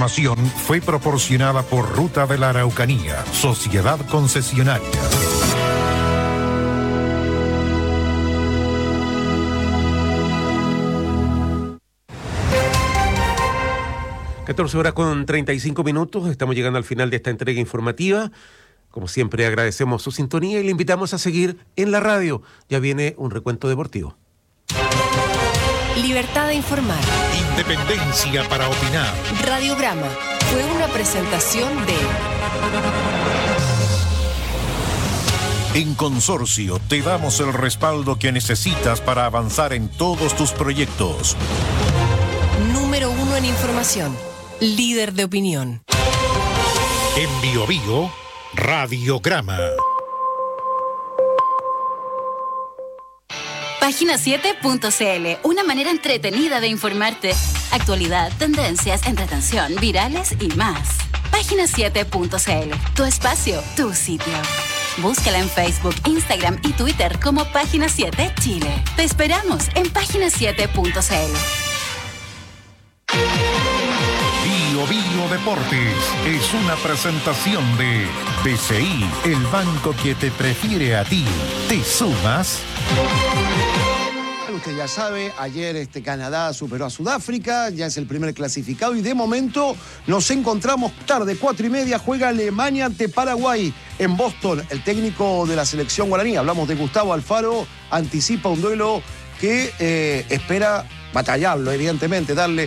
información fue proporcionada por Ruta de la Araucanía, Sociedad Concesionaria. 14:35. Estamos llegando al final de esta entrega informativa. Como siempre, agradecemos su sintonía y le invitamos a seguir en la radio. Ya viene un recuento deportivo. Libertad de informar. Independencia para opinar. Radiograma fue una presentación de... En Consorcio te damos el respaldo que necesitas para avanzar en todos tus proyectos. Número 1 en información. Líder de opinión. En Biobío, Radiograma. Página7.cl, una manera entretenida de informarte. Actualidad, tendencias, entretención, virales y más. Página7.cl, tu espacio, tu sitio. Búscala en Facebook, Instagram y Twitter como Página 7 Chile. Te esperamos en Página7.cl. Biobío Deportes es una presentación de BCI, el banco que te prefiere a ti. ¿Te sumas? Usted ya sabe, ayer Canadá superó a Sudáfrica, ya es el primer clasificado y de momento nos encontramos tarde, 4:30, juega Alemania ante Paraguay en Boston. El técnico de la selección guaraní, hablamos de Gustavo Alfaro, anticipa un duelo que espera batallarlo, evidentemente, darle,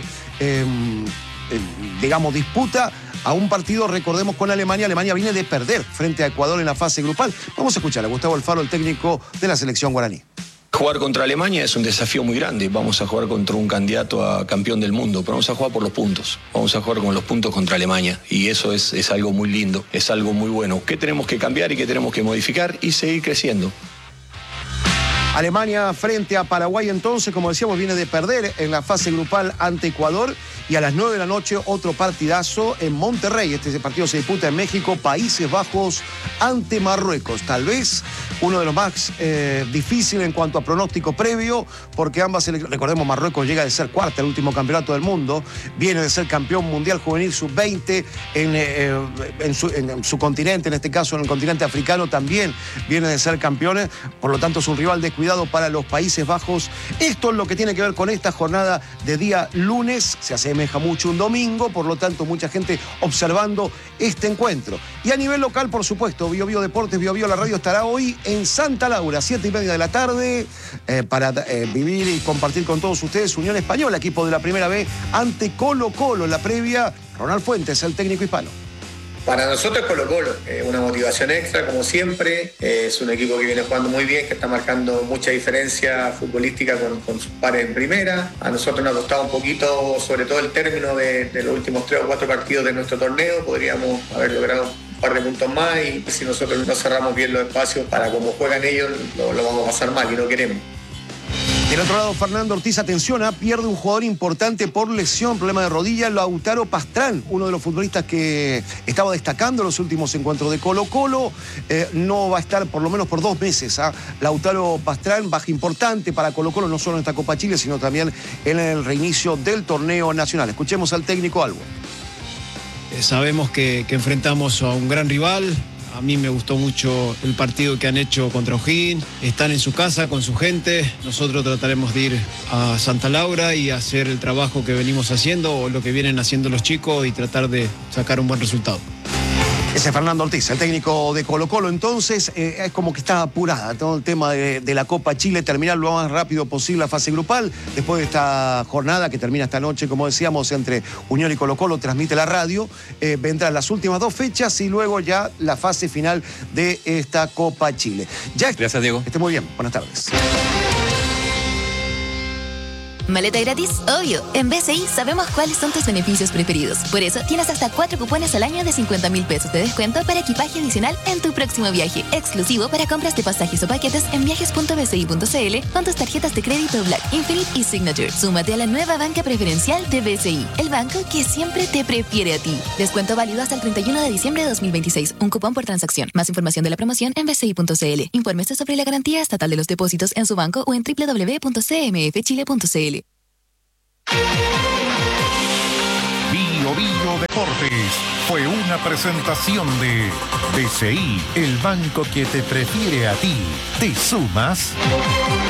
disputa a un partido, recordemos, con Alemania. Alemania viene de perder frente a Ecuador en la fase grupal. Vamos a escuchar a Gustavo Alfaro, el técnico de la selección guaraní. Jugar contra Alemania es un desafío muy grande. Vamos a jugar contra un candidato a campeón del mundo, pero vamos a jugar por los puntos. Vamos a jugar con los puntos contra Alemania y eso es algo muy lindo, es algo muy bueno. ¿Qué tenemos que cambiar y qué tenemos que modificar y seguir creciendo? Alemania frente a Paraguay, entonces, como decíamos, viene de perder en la fase grupal ante Ecuador. Y a las 9 de la noche, otro partidazo en Monterrey. Este partido se disputa en México, Países Bajos ante Marruecos. Tal vez uno de los más difíciles en cuanto a pronóstico previo, porque ambas, recordemos, Marruecos llega de ser cuarta, el último campeonato del mundo, viene de ser campeón mundial juvenil sub-20 en su continente, en este caso en el continente africano, también viene de ser campeones, por lo tanto es un rival descuidado para los Países Bajos. Esto es lo que tiene que ver con esta jornada de día lunes, se asemeja mucho un domingo, por lo tanto mucha gente observando este encuentro. Y a nivel local, por supuesto, Biobío Deportes, Biobío la radio estará hoy en Santa Laura, 7:30 de la tarde, para vivir y compartir con todos ustedes Unión Española, equipo de la Primera B, ante Colo-Colo. En la previa, Ronald Fuentes, el técnico hispano. Para nosotros Colo-Colo, una motivación extra como siempre, es un equipo que viene jugando muy bien, que está marcando mucha diferencia futbolística con sus pares en primera. A nosotros nos ha costado un poquito, sobre todo el término de los últimos 3 o 4 partidos de nuestro torneo, podríamos haber logrado un par de puntos más y si nosotros no cerramos bien los espacios para cómo juegan ellos, lo vamos a pasar mal y no queremos. Del otro lado, Fernando Ortiz, atención, pierde un jugador importante por lesión, problema de rodilla, Lautaro Pastrán, uno de los futbolistas que estaba destacando en los últimos encuentros de Colo-Colo, no va a estar por lo menos por 2 meses. Lautaro Pastrán, baja importante para Colo-Colo, no solo en esta Copa Chile, sino también en el reinicio del torneo nacional. Escuchemos al técnico Albo. Sabemos que enfrentamos a un gran rival. A mí me gustó mucho el partido que han hecho contra O'Higgins. Están en su casa con su gente. Nosotros trataremos de ir a Santa Laura y hacer el trabajo que venimos haciendo o lo que vienen haciendo los chicos y tratar de sacar un buen resultado. Ese es Fernando Ortiz, el técnico de Colo-Colo. Entonces, es como que está apurada todo el tema de la Copa Chile, terminar lo más rápido posible la fase grupal. Después de esta jornada que termina esta noche, como decíamos, entre Unión y Colo-Colo, transmite la radio. Vendrán las últimas 2 fechas y luego ya la fase final de esta Copa Chile. Gracias, Diego. Esté muy bien. Buenas tardes. ¿Maleta gratis? Obvio. En BCI sabemos cuáles son tus beneficios preferidos. Por eso tienes hasta 4 cupones al año de 50.000 pesos de descuento para equipaje adicional en tu próximo viaje. Exclusivo para compras de pasajes o paquetes en viajes.bci.cl con tus tarjetas de crédito Black, Infinite y Signature. Súmate a la nueva banca preferencial de BCI, el banco que siempre te prefiere a ti. Descuento válido hasta el 31 de diciembre de 2026. Un cupón por transacción. Más información de la promoción en bci.cl. Infórmese sobre la garantía estatal de los depósitos en su banco o en www.cmfchile.cl. Bio Bio Deportes fue una presentación de BCI, el banco que te prefiere a ti. ¿Te sumas?